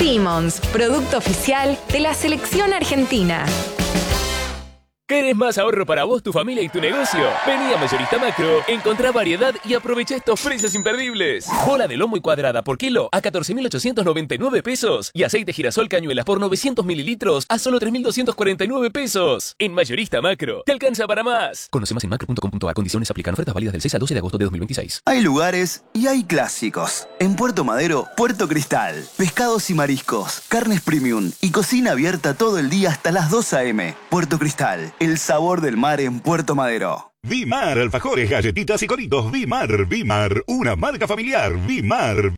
Simmons, producto oficial de la selección argentina. ¿Querés más ahorro para vos, tu familia y tu negocio? Vení a Mayorista Macro, encontrá variedad y aprovecha estos precios imperdibles. Bola de lomo y cuadrada por kilo a 14.899 pesos. Y aceite girasol cañuelas por 900 mililitros a solo 3.249 pesos. En Mayorista Macro, te alcanza para más. Conoce más en macro.com.ar. Condiciones aplican. Ofertas válidas del 6 al 12 de agosto de 2026. Hay lugares y hay clásicos. En Puerto Madero, Puerto Cristal. Pescados y mariscos, carnes premium y cocina abierta todo el día hasta las 2 a.m. Puerto Cristal. El sabor del mar en Puerto Madero. Vimar, alfajores, galletitas y coritos. Vimar, una marca familiar. Vimar.